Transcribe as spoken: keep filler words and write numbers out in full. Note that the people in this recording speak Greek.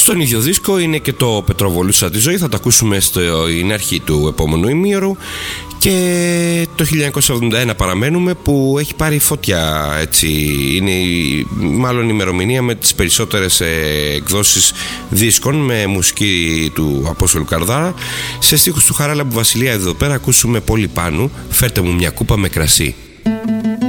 Στον ίδιο δίσκο είναι και το Πετροβολούσα τη ζωή, θα το ακούσουμε στην αρχή του επόμενου ημίωρου. Και το χίλια εννιακόσια εβδομήντα ένα παραμένουμε, που έχει πάρει φωτιά, έτσι. Είναι μάλλον η ημερομηνία με τις περισσότερες εκδόσεις δίσκων, με μουσική του Απόστολου Καρδάρα. Σε στίχους του Χαράλαμπου Βασιλεία εδώ πέρα ακούσουμε Πολύ Πάνου, φέρτε μου μια κούπα με κρασί.